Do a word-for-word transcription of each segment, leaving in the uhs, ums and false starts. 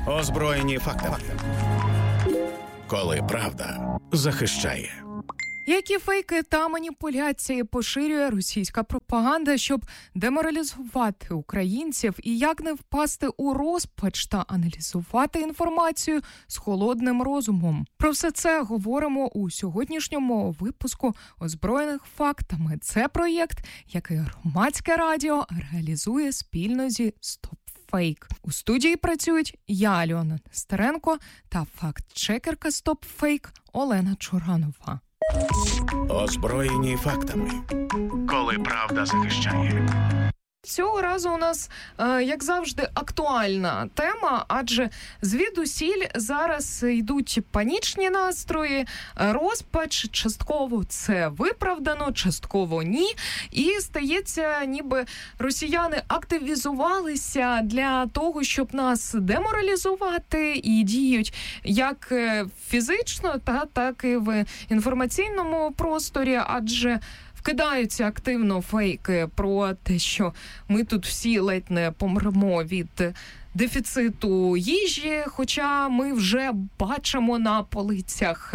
Озброєні фактами. Коли правда захищає. Які фейки та маніпуляції поширює російська пропаганда, щоб деморалізувати українців, і як не впасти у розпач та аналізувати інформацію з холодним розумом. Про все це говоримо у сьогоднішньому випуску «Озброєних фактами». Це проєкт, який Громадське радіо реалізує спільно зі «Стоп Фейк». У студії працюють я, Альона Нестеренко, та факт-чекерка «Стоп Фейк» Олена Чуранова. Озброєні фактами. Коли правда захищає. Цього разу у нас, як завжди, актуальна тема, адже звідусіль зараз йдуть панічні настрої, розпач, частково це виправдано, частково ні. І стається, ніби росіяни активізувалися для того, щоб нас деморалізувати, і діють як фізично, та так і в інформаційному просторі, адже кидаються активно фейки про те, що ми тут всі ледь не помремо від дефіциту їжі, хоча ми вже бачимо на полицях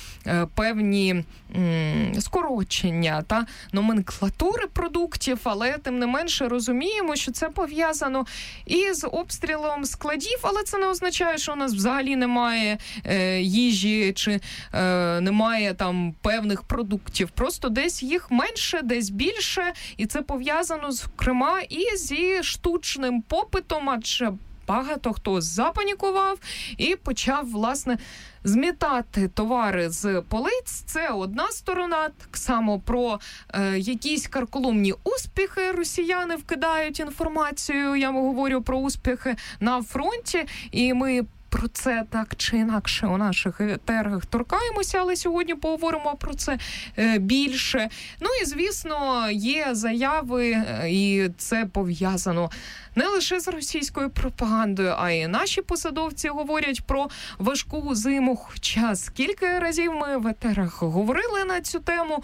певні м, скорочення та номенклатури продуктів, але тим не менше розуміємо, що це пов'язано із обстрілом складів, але це не означає, що у нас взагалі немає е, їжі чи е, немає там певних продуктів. Просто десь їх менше, десь більше, і це пов'язано, зокрема, і зі штучним попитом, адже багато хто запанікував і почав, власне, змітати товари з полиць. Це одна сторона. Так само про е, якісь карколомні успіхи росіяни вкидають інформацію. Я говорю про успіхи на фронті, і ми про це так чи інакше у наших етергах торкаємося, але сьогодні поговоримо про це більше. Ну і, звісно, є заяви, і це пов'язано не лише з російською пропагандою, а й наші посадовці говорять про важку зиму. Хоча скільки разів ми в етерах говорили на цю тему,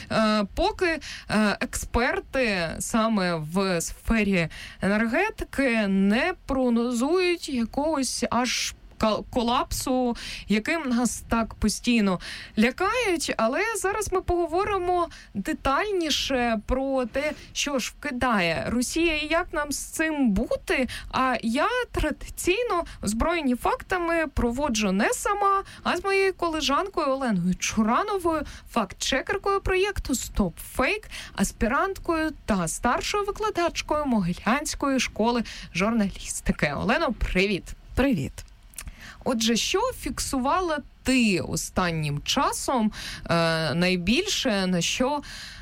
поки експерти саме в сфері енергетики не прогнозують якогось аж колапсу, яким нас так постійно лякають. Але зараз ми поговоримо детальніше про те, що ж вкидає Росія і як нам з цим бути. А я традиційно озброєні фактами проводжу не сама, а з моєю колежанкою Оленою Чурановою, факт-чекеркою проєкту «Стоп Фейк», аспіранткою та старшою викладачкою Могилянської школи журналістики. Олено, привіт! Привіт! Отже, що фіксувала ти останнім часом е, найбільше, на що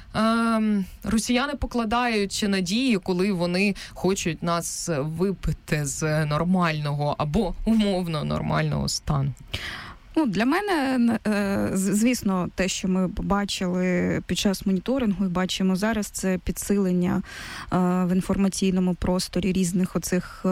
е, росіяни покладають надії, коли вони хочуть нас вибити з нормального або умовно нормального стану? Ну, для мене, звісно, те, що ми побачили під час моніторингу і бачимо зараз, це підсилення в інформаційному просторі різних оцих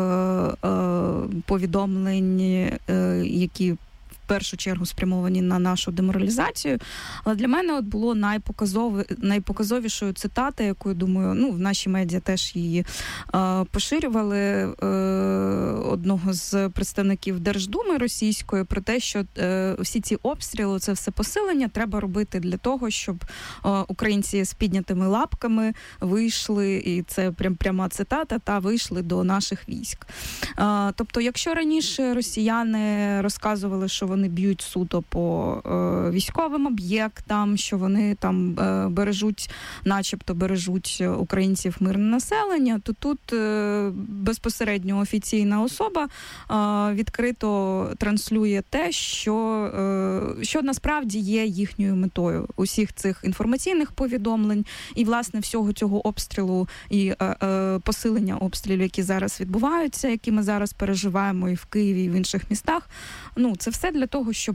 повідомлень, які в першу чергу спрямовані на нашу деморалізацію. Але для мене от було найпоказові, найпоказовішою цитата, яку, я думаю, ну, в наші медіа теж її е, поширювали, е, одного з представників Держдуми російської, про те, що е, всі ці обстріли, це все посилення треба робити для того, щоб е, українці з піднятими лапками вийшли, і це прям пряма цитата, та вийшли до наших військ. Е, тобто, якщо раніше росіяни розказували, що вони б'ють суто по е, військовим об'єктам, що вони там е, бережуть, начебто бережуть українців, мирне населення, то тут е, безпосередньо офіційна особа е, відкрито транслює те, що, е, що насправді є їхньою метою усіх цих інформаційних повідомлень і, власне, всього цього обстрілу і е, е, посилення обстрілів, які зараз відбуваються, які ми зараз переживаємо і в Києві, і в інших містах. Ну, це все для того, щоб,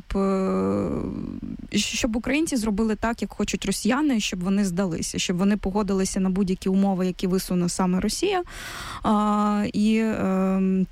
щоб українці зробили так, як хочуть росіяни, щоб вони здалися, щоб вони погодилися на будь-які умови, які висуне саме Росія. А, і е,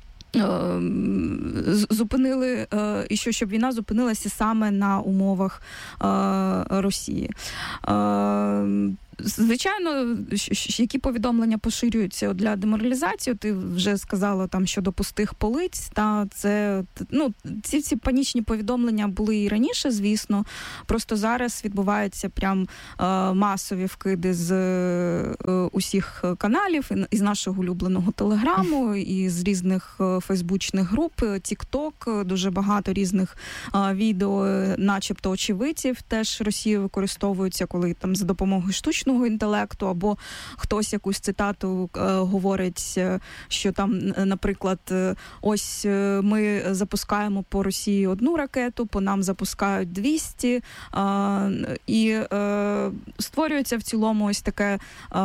зупинили, і що, щоб війна зупинилася саме на умовах Росії. звичайно, які повідомлення поширюються для деморалізації, ти вже сказала там щодо пустих полиць, та це, ну, ці, ці панічні повідомлення були і раніше, звісно, просто зараз відбуваються прям е, масові вкиди з е, усіх каналів, із нашого улюбленого Телеграму, і з різних е, фейсбучних груп, Тік-Ток, дуже багато різних е, відео, начебто очевидців теж Росії використовуються, коли там за допомогою штучного інтелекту, або хтось якусь цитату е, говорить, що там, наприклад, ось ми запускаємо по Росії одну ракету, по нам запускають двісті, е, і е, створюється в цілому ось така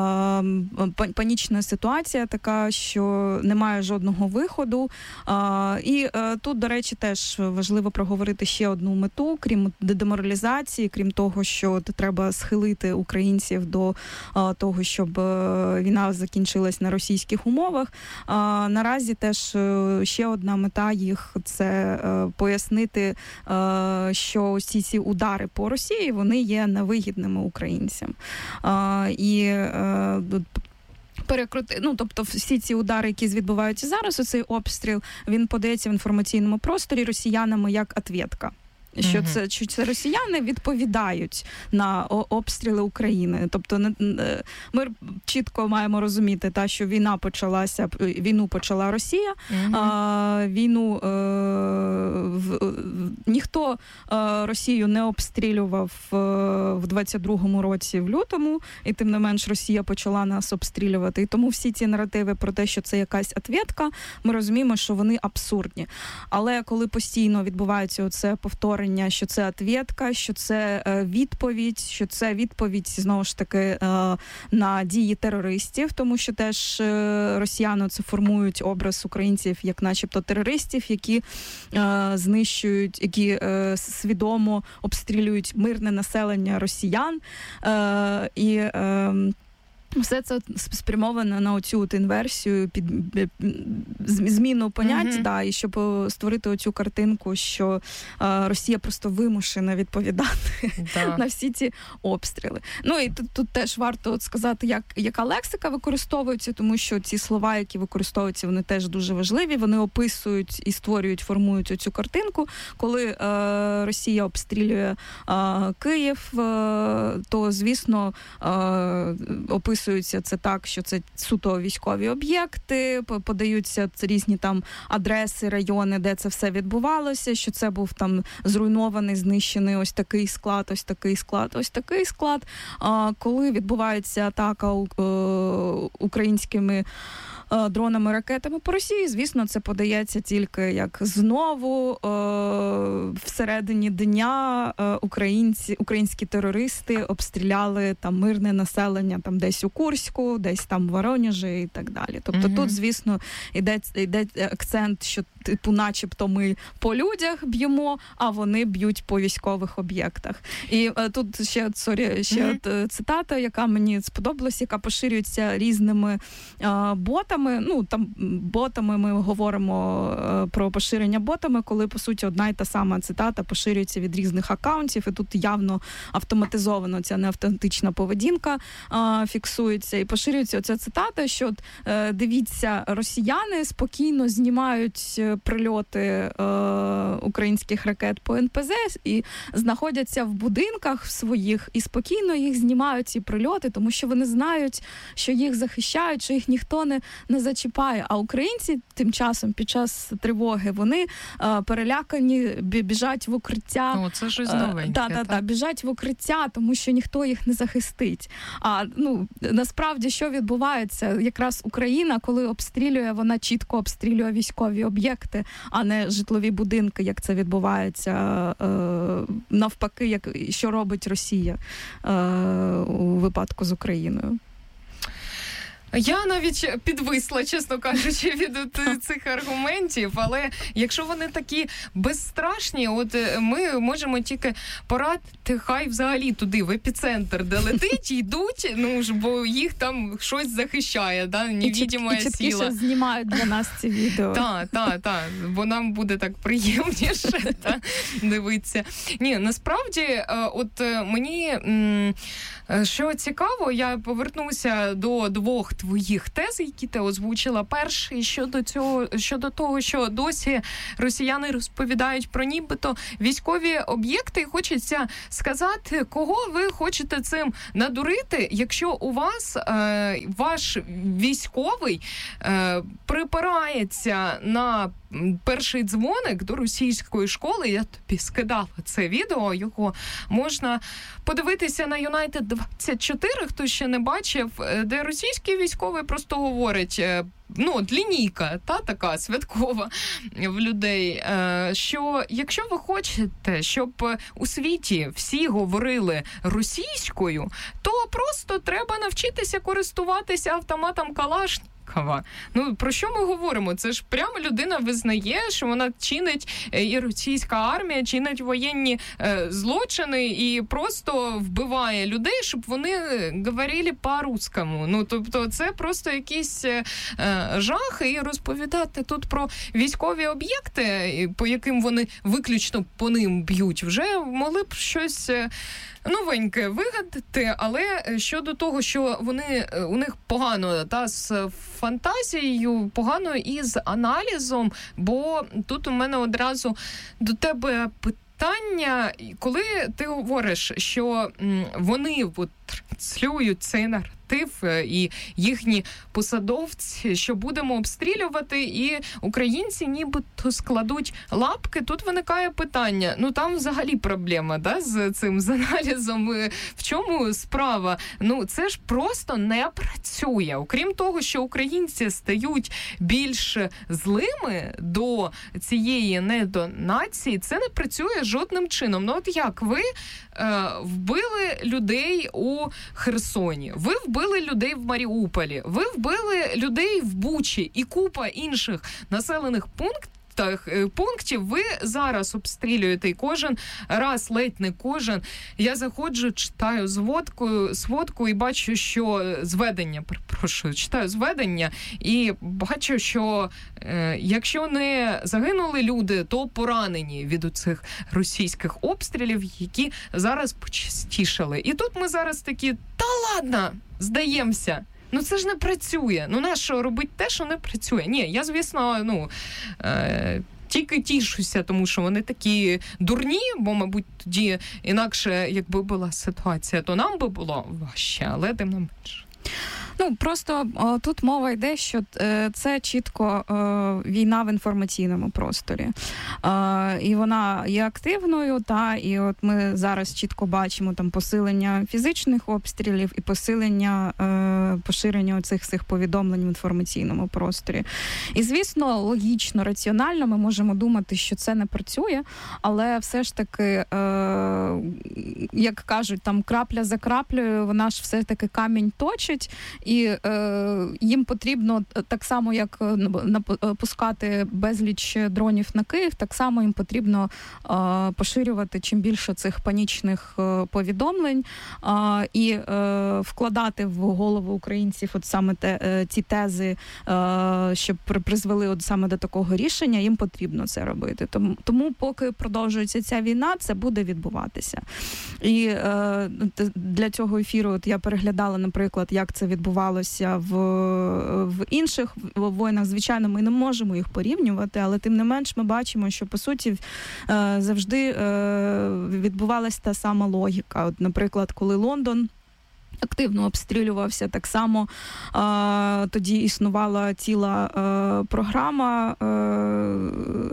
е, панічна ситуація, така, що немає жодного виходу. Е, і е, тут, до речі, теж важливо проговорити ще одну мету, крім деморалізації, крім того, що треба схилити українців до а, того, щоб а, війна закінчилась на російських умовах. А, наразі теж а, ще одна мета їх – це а, пояснити, а, що всі ці удари по Росії, вони є невигідними українцям. А, і а, перекрути, ну, тобто всі ці удари, які відбуваються зараз, оцей обстріл, він подається в інформаційному просторі росіянами як ответка. Що це, що це росіяни відповідають на обстріли України. Тобто ми чітко маємо розуміти, та, що війна почалася, війну почала Росія, mm-hmm. а, війну е, в, ніхто е, Росію не обстрілював е, в двадцять другому році в лютому, і тим не менш Росія почала нас обстрілювати. І тому всі ці наративи про те, що це якась ответка, ми розуміємо, що вони абсурдні. Але коли постійно відбувається оце повторення, що це ответка, що це е, відповідь, що це відповідь, знову ж таки, е, на дії терористів, тому що теж е, росіяни це формують образ українців як начебто терористів, які е, знищують, які е, свідомо обстрілюють мирне населення росіян. Е, і е, все це спрямовано на оцю от інверсію, під зміну понять, mm-hmm. да, і щоб створити оцю картинку, що е, Росія просто вимушена відповідати да. на всі ці обстріли. Ну і тут, тут теж варто от сказати, як, яка лексика використовується, тому що ці слова, які використовуються, вони теж дуже важливі, вони описують і створюють, формують оцю картинку. Коли е, Росія обстрілює е, Київ, е, то, звісно, е, описують це так, що це суто військові об'єкти, подаються різні там адреси, райони, де це все відбувалося, що це був там зруйнований, знищений ось такий склад, ось такий склад, ось такий склад. А коли відбувається атака українськими дронами, ракетами по Росії, звісно, це подається тільки як знову е, всередині дня е, українці, українські терористи обстріляли там мирне населення там десь у Курську, десь там в Воронежі і так далі. Тобто mm-hmm. тут, звісно, йде, йде акцент, що типу начебто ми по людях б'ємо, а вони б'ють по військових об'єктах. І е, тут ще, сорі, ще mm-hmm. от, цитата, яка мені сподобалась, яка поширюється різними е, ботами. Ну, там ботами ми говоримо е, про поширення ботами, коли, по суті, одна й та сама цитата поширюється від різних акаунтів, і тут явно автоматизовано ця неавтентична поведінка е, фіксується. І поширюється оця цитата, що е, дивіться, росіяни спокійно знімають прильоти е, українських ракет по ен пе зе і знаходяться в будинках своїх і спокійно їх знімають, ці прильоти, тому що вони знають, що їх захищають, що їх ніхто не не зачіпає. А українці тим часом під час тривоги вони е, перелякані, біжать в укриття. О, це щось новеньке. Так, так, так, біжать в укриття, тому що ніхто їх не захистить. А ну насправді що відбувається? Якраз Україна, коли обстрілює, вона чітко обстрілює військові об'єкти, а не житлові будинки, як це відбувається е, навпаки, як що робить Росія е, у випадку з Україною. Я навіть підвисла, чесно кажучи, від цих аргументів, але якщо вони такі безстрашні, от ми можемо тільки порадити, хай взагалі туди, в епіцентр, де летить, йдуть, ну ж, бо їх там щось захищає, да, невидима сила. І чіткіше знімають для нас ці відео. Так, так, так, бо нам буде так приємніше та, дивитися. Ні, насправді, от мені, що цікаво, я повернуся до двох твоїх тез, які ти озвучила. Перший щодо цього, щодо того, що досі росіяни розповідають про нібито військові об'єкти, і хочеться сказати, кого ви хочете цим надурити, якщо у вас е, ваш військовий е, припирається на перший дзвоник до російської школи. Я тобі скидала це відео, його можна подивитися на Юнайтед двадцять чотири, хто ще не бачив, де російський військовий просто говорить, ну, от лінійка, та, така святкова в людей, що якщо ви хочете, щоб у світі всі говорили російською, то просто треба навчитися користуватися автоматом Калашникова. Ну, про що ми говоримо? Це ж прямо людина визнає, що вона чинить, і російська армія чинить воєнні е, злочини і просто вбиває людей, щоб вони говорили по-русскому. Ну, тобто це просто якийсь е, жах. І розповідати тут про військові об'єкти, по яким вони виключно по ним б'ють, вже могли б щось новеньке вигадати, але щодо того, що вони, у них погано та з фантазією, погано і з аналізом, бо тут у мене одразу до тебе питання, коли ти говориш, що вони от, транслюють цей наратив, і їхні посадовці, що будемо обстрілювати, і українці нібито складуть лапки, тут виникає питання. Ну, там взагалі проблема, да, з цим, з аналізом. В чому справа? Ну, це ж просто не працює. Окрім того, що українці стають більш злими до цієї недонації, це не працює жодним чином. Ну, от як ви е, вбили людей у Херсоні, ви вбили вбили людей в Маріуполі, ви вбили людей в Бучі і купа інших населених пунктів, пунктів ви зараз обстрілюєте, і кожен раз, ледь не кожен, я заходжу, читаю зводку, сводку і бачу, що зведення, перепрошую, читаю зведення і бачу, що е, якщо не загинули люди, то поранені від цих російських обстрілів, які зараз почастішали. І тут ми зараз такі, та ладно, здаємося. Ну це ж не працює. Ну нащо робити те, що не працює? Ні, я, звісно, ну, е, тільки тішуся, тому що вони такі дурні, бо, мабуть, тоді інакше, якби була ситуація, то нам би було важче, але тим не менше. Ну, просто о, тут мова йде, що е, це чітко е, війна в інформаційному просторі. Е, і вона є активною, та, і от ми зараз чітко бачимо там посилення фізичних обстрілів і посилення е, поширення цих цих повідомлень в інформаційному просторі. І, звісно, логічно, раціонально ми можемо думати, що це не працює, але все ж таки, е, як кажуть, там крапля за краплею, вона ж все-таки камінь точить, і е, їм потрібно так само, як напускати безліч дронів на Київ, так само їм потрібно е, поширювати чим більше цих панічних е, повідомлень е, і е, вкладати в голову українців от саме те, е, ці тези, е, щоб призвели от саме до такого рішення, їм потрібно це робити. Тому, тому поки продовжується ця війна, це буде відбуватися. І е, для цього ефіру от я переглядала, наприклад, як це відбувалося в, в інших воїнах. Звичайно, ми не можемо їх порівнювати, але тим не менш ми бачимо, що, по суті, завжди відбувалася та сама логіка. От, наприклад, коли Лондон активно обстрілювався, так само а, тоді існувала ціла а, програма а,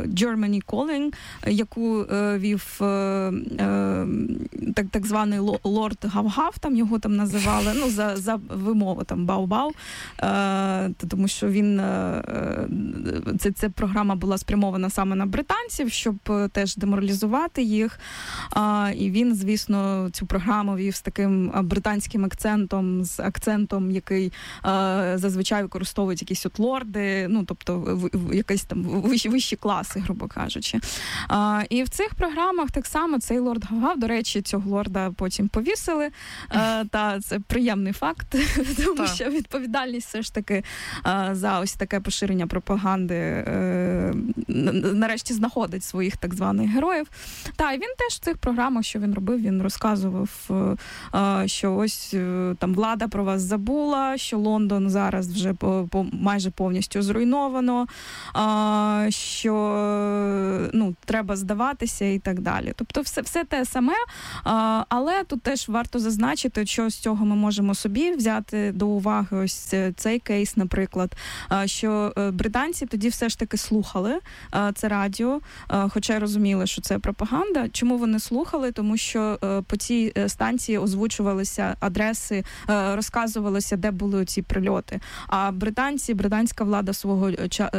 Germany Calling, яку е, вів е, е, так, так званий лорд Гав-Гав, там його там називали, ну, за, за вимову там Бау-Бау, е, тому що він, е, це, це програма була спрямована саме на британців, щоб теж деморалізувати їх, е, і він, звісно, цю програму вів з таким британським акцентом, з акцентом, який е, зазвичай використовують якісь от лорди, ну, тобто в, в, якісь там вищі, вищі класи, грубо кажучи. А, і в цих програмах так само цей лорд Гав-Гав, до речі, цього лорда потім повісили, а, та це приємний факт, тому так. що відповідальність все ж таки а, за ось таке поширення пропаганди е, нарешті знаходить своїх так званих героїв. Та, і він теж в цих програмах, що він робив, він розказував, е, що ось е, там влада про вас забула, що Лондон зараз вже по, по, майже повністю зруйновано, а, що ну, треба здаватися і так далі. Тобто все, все те саме, а, але тут теж варто зазначити, що з цього ми можемо собі взяти до уваги ось цей кейс, наприклад, а, що британці тоді все ж таки слухали а, це радіо, а, хоча й розуміли, що це пропаганда. Чому вони слухали? Тому що а, по цій станції озвучувалися адреси, а, розказувалося, де були ці прильоти. А британці, британська влада свого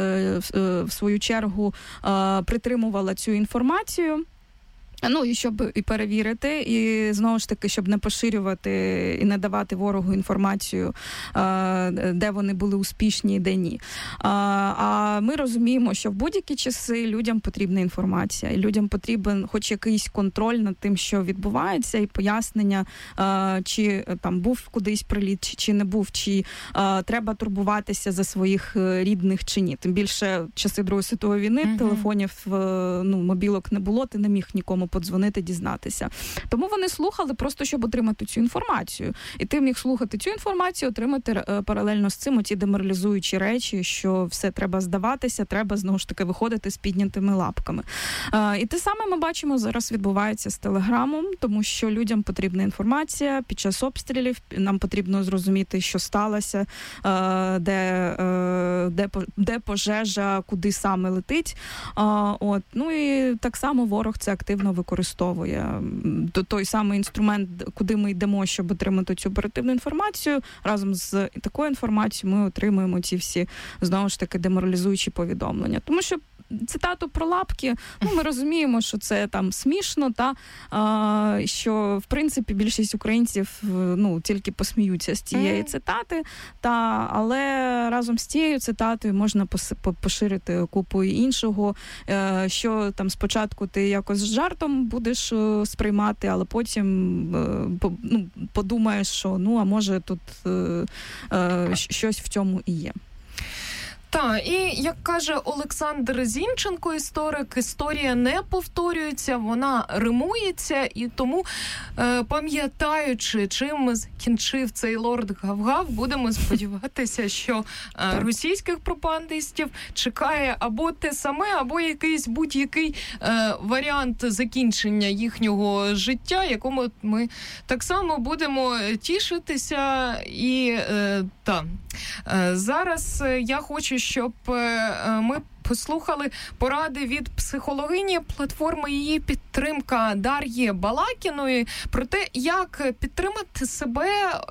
в свою чергу притримувала цю інформацію. Ну, і щоб і перевірити, і знову ж таки, щоб не поширювати і не давати ворогу інформацію, де вони були успішні, де ні. А ми розуміємо, що в будь-які часи людям потрібна інформація, і людям потрібен хоч якийсь контроль над тим, що відбувається, і пояснення, чи там був кудись приліт, чи не був, чи треба турбуватися за своїх рідних чи ні. Тим більше часи Другої світової війни, mm-hmm. телефонів, ну, мобілок не було, ти не міг нікому подзвонити, дізнатися. Тому вони слухали просто, щоб отримати цю інформацію. І ти міг слухати цю інформацію, отримати паралельно з цим оті деморалізуючі речі, що все треба здаватися, треба, знову ж таки, виходити з піднятими лапками. І те саме ми бачимо зараз відбувається з Телеграмом, тому що людям потрібна інформація під час обстрілів, нам потрібно зрозуміти, що сталося, де, де, де пожежа, куди саме летить. От. Ну і так само ворог це активно використовує. Той самий інструмент, куди ми йдемо, щоб отримати цю оперативну інформацію, разом з такою інформацією ми отримуємо ці всі, знову ж таки, деморалізуючі повідомлення. Тому що цитату про лапки, ну, ми розуміємо, що це там смішно, та а, що, в принципі, більшість українців, ну, тільки посміються з цієї цитати, та, але разом з цією цитатою можна пос- поширити купу іншого, е, що там спочатку ти якось з жартом будеш е, сприймати, але потім е, по, ну, подумаєш, що, ну, а може тут е, е, щось в цьому і є. Так, і, як каже Олександр Зінченко, історик, історія не повторюється, вона римується, і тому, е, пам'ятаючи, чим закінчив цей лорд Гав-Гав, будемо сподіватися, що е, російських пропагандистів чекає або те саме, або якийсь будь-який е, варіант закінчення їхнього життя, якому ми так само будемо тішитися. І е, так, е, зараз я хочу, щоб ми послухали поради від психологині платформи «Її підтримка» Дар'ї Балакіної про те, як підтримати себе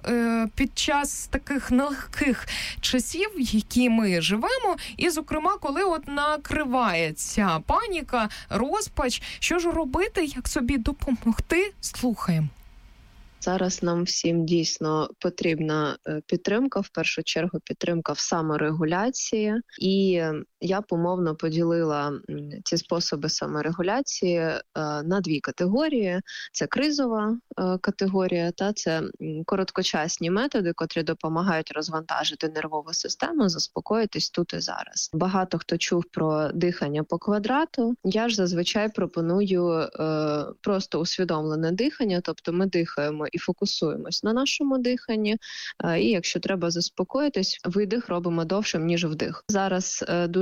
під час таких нелегких часів, в які ми живемо, і, зокрема, коли от накриває ця паніка, розпач, що ж робити, як собі допомогти, слухаємо. Зараз нам всім дійсно потрібна підтримка, в першу чергу підтримка в саморегуляції. І я помовно поділила ці способи саморегуляції на дві категорії. Це кризова категорія, та це короткочасні методи, котрі допомагають розвантажити нервову систему, заспокоїтись тут і зараз. Багато хто чув про дихання по квадрату. Я ж зазвичай пропоную просто усвідомлене дихання, тобто ми дихаємо і фокусуємось на нашому диханні. І якщо треба заспокоїтись, видих робимо довшим, ніж вдих. Зараз дуже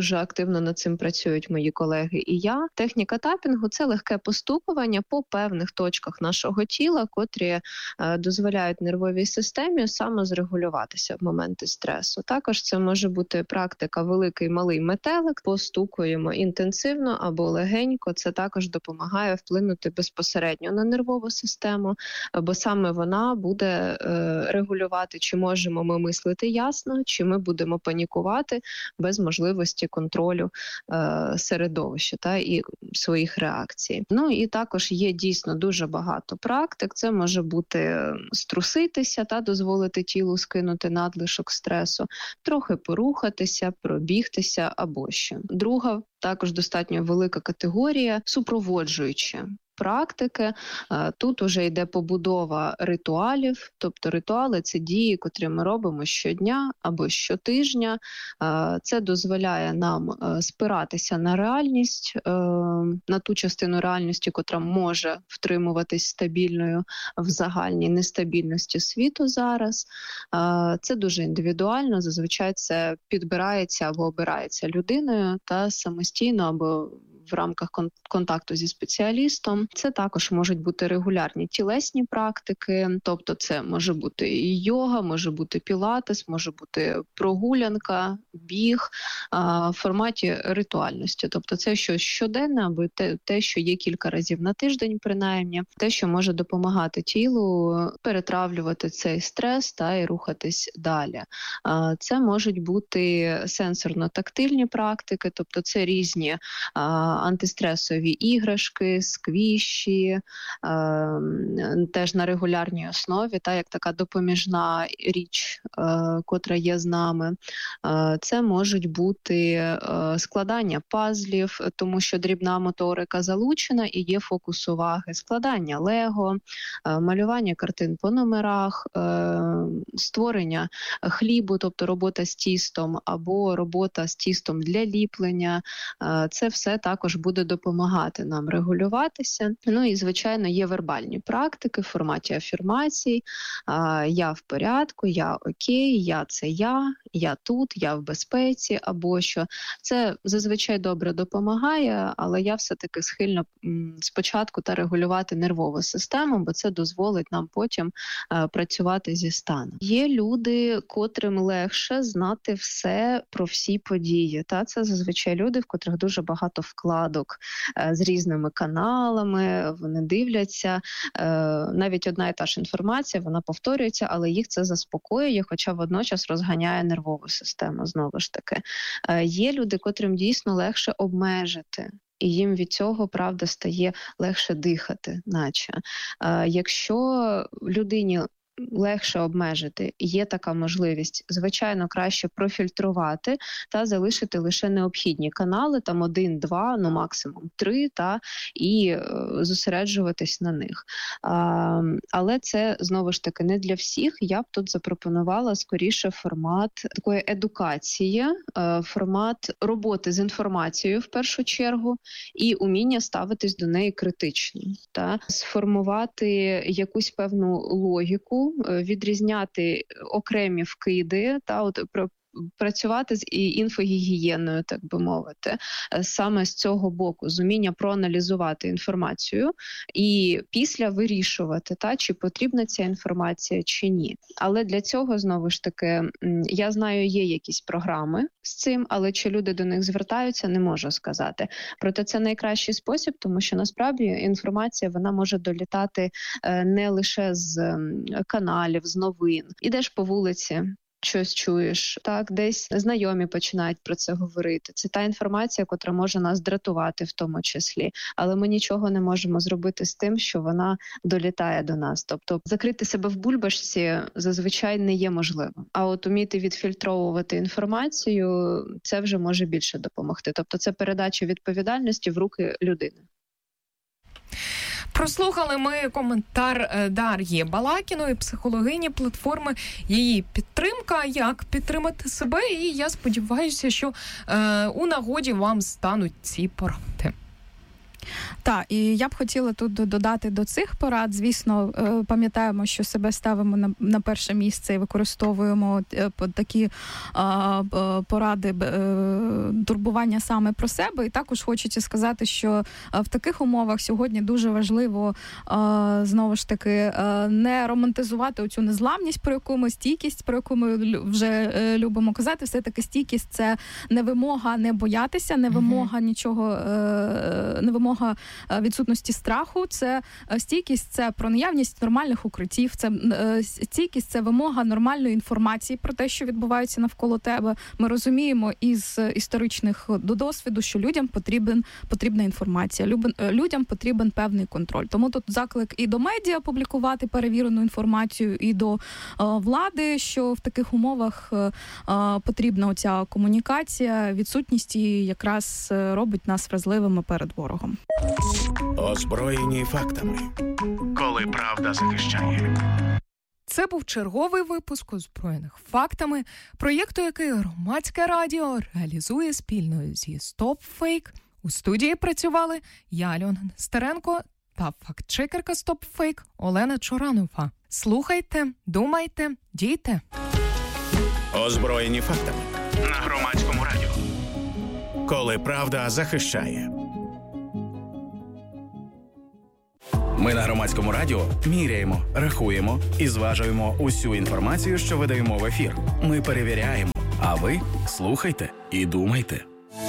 дуже активно над цим працюють мої колеги і я. Техніка тапінгу – це легке постукування по певних точках нашого тіла, котрі е, дозволяють нервовій системі самозрегулюватися в моменти стресу. Також це може бути практика великий малий метелик, постукуємо інтенсивно або легенько. Це також допомагає вплинути безпосередньо на нервову систему, бо саме вона буде е, регулювати, чи можемо ми мислити ясно, чи ми будемо панікувати без можливості контролю е, середовища та і своїх реакцій. Ну і також є дійсно дуже багато практик. Це може бути струситися та дозволити тілу скинути надлишок стресу, трохи порухатися, пробігтися або що. Друга також достатньо велика категорія – супроводжуючі практики. Тут уже йде побудова ритуалів, тобто ритуали – це дії, котрі ми робимо щодня або щотижня. Це дозволяє нам спиратися на реальність, на ту частину реальності, котра може втримуватись стабільною в загальній нестабільності світу зараз. Це дуже індивідуально, зазвичай це підбирається або обирається людиною та самостійно або в рамках контакту зі спеціалістом. Це також можуть бути регулярні тілесні практики, тобто це може бути і йога, може бути пілатес, може бути прогулянка, біг в форматі ритуальності. Тобто це щось щоденне або те, те, що є кілька разів на тиждень принаймні, те, що може допомагати тілу перетравлювати цей стрес та і рухатись далі. Це можуть бути сенсорно-тактильні практики, тобто це різні антистресові іграшки, сквіші, е, теж на регулярній основі, та як така допоміжна річ, е, котра є з нами. Е, це можуть бути е, складання пазлів, тому що дрібна моторика залучена і є фокус уваги, складання лего, е, малювання картин по номерах, е, створення хлібу, тобто робота з тістом або робота з тістом для ліплення. Е, це все також буде допомагати нам регулюватися. Ну і, звичайно, є вербальні практики в форматі афірмацій. Я в порядку, я окей, я – це я, я тут, я в безпеці або що. Це зазвичай добре допомагає, але я все-таки схильна спочатку та регулювати нервову систему, бо це дозволить нам потім працювати зі станом. Є люди, котрим легше знати все про всі події. Та це зазвичай люди, в котрих дуже багато вкладок з різними каналами, вони дивляться. Навіть одна і та ж інформація, вона повторюється, але їх це заспокоює, хоча водночас розганяє нервову систему, знову ж таки. Є люди, котрим дійсно легше обмежити. І їм від цього, правда, стає легше дихати, наче. Якщо людині легше обмежити, є така можливість, звичайно, краще профільтрувати та залишити лише необхідні канали, там один, два, ну максимум три, та і е, зосереджуватись на них. А, але це, знову ж таки, не для всіх. Я б тут запропонувала скоріше формат такої едукації, е, формат роботи з інформацією в першу чергу і уміння ставитись до неї критично. Та? Сформувати якусь певну логіку, відрізняти окремі вкиди та от працювати з інфогігієною, так би мовити, саме з цього боку, з уміння проаналізувати інформацію і після вирішувати, та, чи потрібна ця інформація, чи ні. Але для цього, знову ж таки, я знаю, є якісь програми з цим, але чи люди до них звертаються, не можу сказати. Проте це найкращий спосіб, тому що насправді інформація, вона може долітати не лише з каналів, з новин. Ідеш по вулиці, щось чуєш, так, десь знайомі починають про це говорити. Це та інформація, котра може нас дратувати в тому числі. Але ми нічого не можемо зробити з тим, що вона долітає до нас. Тобто закрити себе в бульбашці зазвичай не є можливим. А от уміти відфільтровувати інформацію, це вже може більше допомогти. Тобто це передача відповідальності в руки людини. Прослухали ми коментар Дар'ї Балакіної, психологині платформи «Її підтримка». Як підтримати себе, і я сподіваюся, що е, у нагоді вам стануть ці поради. Так, і я б хотіла тут додати до цих порад. Звісно, пам'ятаємо, що себе ставимо на, на перше місце і використовуємо такі а, поради турбування саме про себе. І також хочеться сказати, що в таких умовах сьогодні дуже важливо а, знову ж таки не романтизувати оцю незламність, про яку ми, стійкість, про яку ми вже любимо казати. Все-таки стійкість – це не вимога не боятися, не вимога нічого, не вимога відсутності страху, це стійкість, це про наявність нормальних укриттів, це стійкість, це вимога нормальної інформації про те, що відбувається навколо тебе. Ми розуміємо із історичних до досвіду, що людям потрібен, потрібна інформація, людям потрібен певний контроль. Тому тут заклик і до медіа публікувати перевірену інформацію, і до влади, що в таких умовах потрібна оця комунікація, відсутність її якраз робить нас вразливими перед ворогом. Озброєні фактами. Коли правда захищає. Це був черговий випуск «Озброєних фактами», проєкту, який Громадське радіо реалізує спільно зі Stop Fake. У студії працювали я, Альона Нестеренко, та фактчекерка Stop Fake Олена Чоранова. Слухайте, думайте, дійте. Озброєні фактами. На Громадському радіо. Коли правда захищає. Ми на Громадському радіо міряємо, рахуємо і зважуємо усю інформацію, що видаємо в ефір. Ми перевіряємо, а ви слухайте і думайте.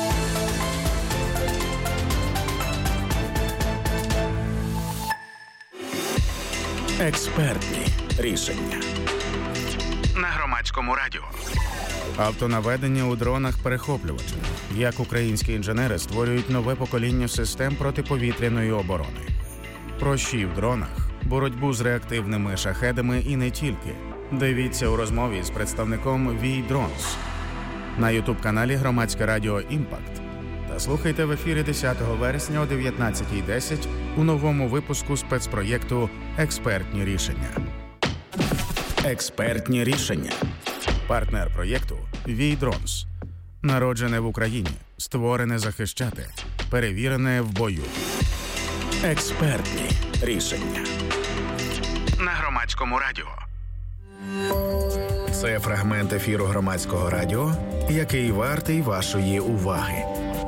Експертні рішення. На Громадському радіо. Автонаведення у дронах-перехоплювачах. Як українські інженери створюють нове покоління систем протиповітряної оборони. Прощі в дронах, боротьбу з реактивними шахедами і не тільки. Дивіться у розмові з представником ві Drones на ютуб-каналі Громадське радіо «Імпакт». Та слухайте в ефірі десятого вересня о дев'ятнадцятій десять у новому випуску спецпроєкту «Експертні рішення». Експертні рішення. Партнер проєкту ві Drones. Народжене в Україні, створене захищати, перевірене в бою. Експертні рішення. На Громадському радіо. Це фрагмент ефіру Громадського радіо, який вартий вашої уваги.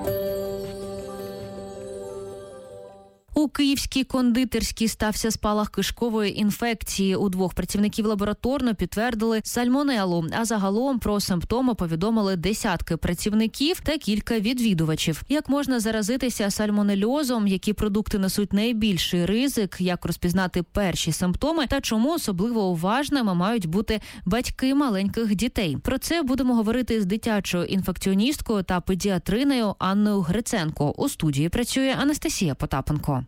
У Київській кондитерській стався спалах кишкової інфекції. У двох працівників лабораторно підтвердили сальмонелу, а загалом про симптоми повідомили десятки працівників та кілька відвідувачів. Як можна заразитися сальмонельозом, які продукти несуть найбільший ризик, як розпізнати перші симптоми та чому особливо уважними мають бути батьки маленьких дітей. Про це будемо говорити з дитячою інфекціоністкою та педіатриною Анною Гриценко. У студії працює Анастасія Потапенко.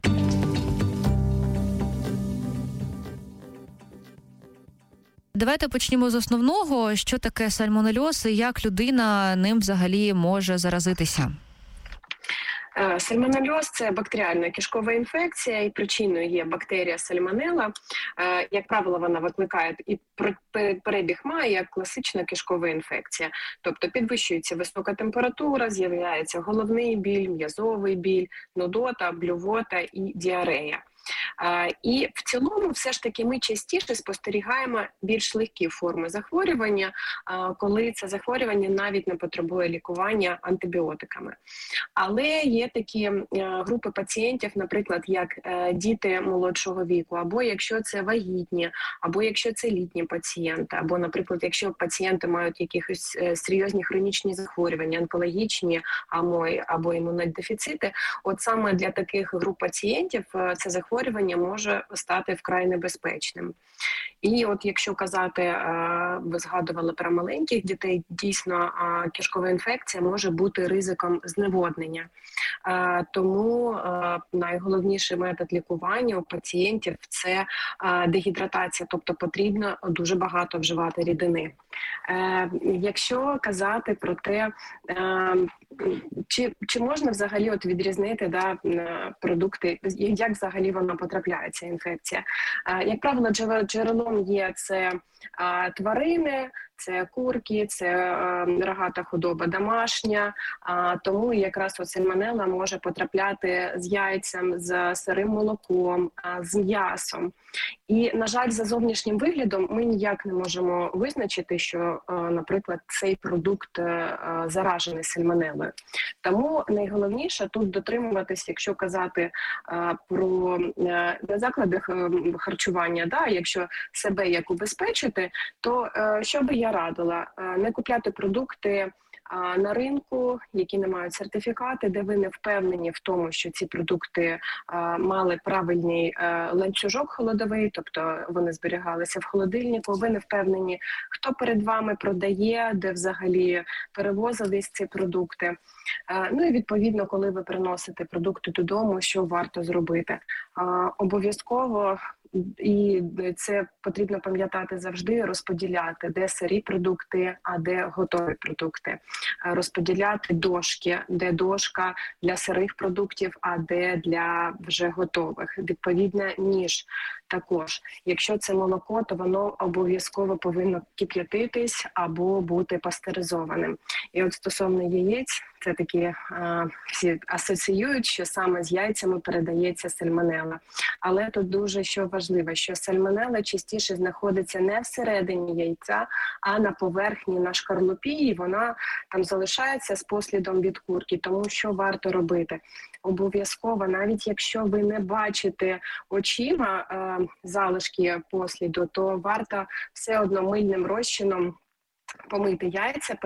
Давайте почнемо з основного. Що таке сальмонельоз і як людина ним взагалі може заразитися? Сальмонельоз – це бактеріальна кишкова інфекція, і причиною є бактерія сальмонелла. Як правило, вона викликає і перебіг має як класична кишкова інфекція. Тобто підвищується висока температура, з'являється головний біль, м'язовий біль, нудота, блювота і діарея. І в цілому все ж таки ми частіше спостерігаємо більш легкі форми захворювання, коли це захворювання навіть не потребує лікування антибіотиками. Але є такі групи пацієнтів, наприклад, як діти молодшого віку, або якщо це вагітні, або якщо це літні пацієнти, або, наприклад, якщо пацієнти мають якісь серйозні хронічні захворювання, онкологічні або, або імунодефіцити, от саме для таких груп пацієнтів це захворювання може стати вкрай небезпечним. І от якщо казати, ви згадували про маленьких дітей, дійсно кишкова інфекція може бути ризиком зневоднення. Тому найголовніший метод лікування у пацієнтів – це дегідратація, тобто потрібно дуже багато вживати рідини. Якщо казати про те, чи, чи можна взагалі от відрізнити да, продукти, як взагалі вона потрапляє, ця інфекція? Як правило, джерелом є це тварини, це курки, це е, рогата худоба домашня, а, тому якраз от сальмонелла може потрапляти з яйцем, з сирим молоком, а, з м'ясом. І, на жаль, за зовнішнім виглядом ми ніяк не можемо визначити, що, е, наприклад, цей продукт е, заражений сальмонеллою. Тому найголовніше тут дотримуватись, якщо казати е, про е, заклади харчування, да, якщо себе як убезпечити, то е, що би я радила? Е, не купляти продукти на ринку, які не мають сертифікати, де ви не впевнені в тому, що ці продукти а, мали правильний а, ланцюжок холодовий, тобто вони зберігалися в холодильнику, ви не впевнені, хто перед вами продає, де взагалі перевозились ці продукти. А, ну і відповідно, коли ви приносите продукти додому, що варто зробити? А, обов'язково, і це потрібно пам'ятати завжди, розподіляти, де сирі продукти, а де готові продукти. Розподіляти дошки, де дошка для сирих продуктів, а де для вже готових. Відповідно, ніж також. Якщо це молоко, то воно обов'язково повинно кип'ятитись або бути пастеризованим. І от стосовно яєць, це такі а, всі асоціюють, що саме з яйцями передається сальмонелла. Але тут дуже що важливо, що сальмонелла частіше знаходиться не всередині яйця, а на поверхні, на шкарлупі, і вона там залишається з послідом від курки. Тому що варто робити? Обов'язково, навіть якщо ви не бачите очима е, залишки посліду, то варто все одно мильним розчином помити яйця,